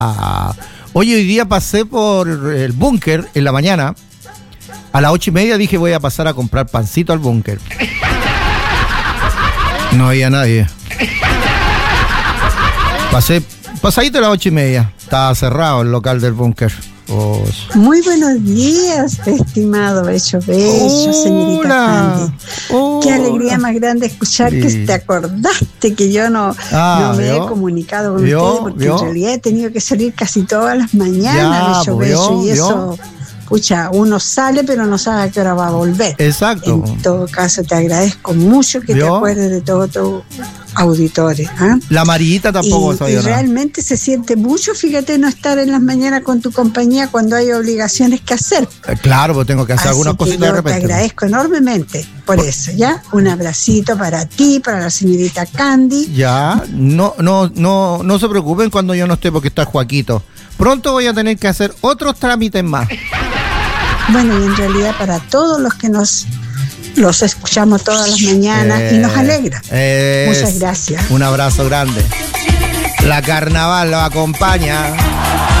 Oye, hoy día pasé por el búnker en la mañana. A las 8:30 dije voy a pasar a comprar pancito al búnker. No había nadie. Pasadito a las 8:30. Estaba cerrado el local del búnker. Oh. Muy buenos días, estimado Bello, señorita Candy. Qué alegría más grande escuchar que te acordaste que yo no me he comunicado con ustedes, porque en realidad he tenido que salir casi todas las mañanas, Bello, y eso... Pucha, uno sale pero no sabe a qué hora va a volver. Exacto. En todo caso, te agradezco mucho que te acuerdes de todos tus auditores. La Marita tampoco sabía nada. Y realmente se siente mucho, fíjate, no estar en las mañanas con tu compañía cuando hay obligaciones que hacer. Claro, pues tengo que hacer algunas cositas de repente. Te agradezco enormemente por eso, ¿ya? Un abracito para ti, para la señorita Candy. Ya, no se preocupen cuando yo no esté porque está Joaquito. Pronto voy a tener que hacer otros trámites más. Bueno, y en realidad para todos los que los escuchamos todas las mañanas y nos alegra. Muchas gracias. Un abrazo grande. La carnaval lo acompaña.